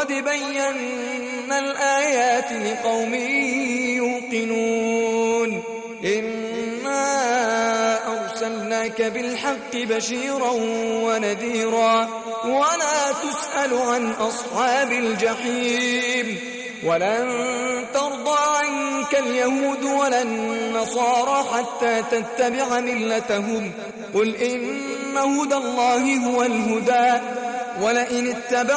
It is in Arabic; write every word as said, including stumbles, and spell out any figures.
قد بينا الآيات لقوم يوقنون إنا أرسلناك بالحق بشيرا ونذيرا ولا تسأل عن أصحاب الجحيم ولن ترضى عنك اليهود ولا النصارى حتى تتبع ملتهم قل إن هدى الله هو الهدى ولئن اتبع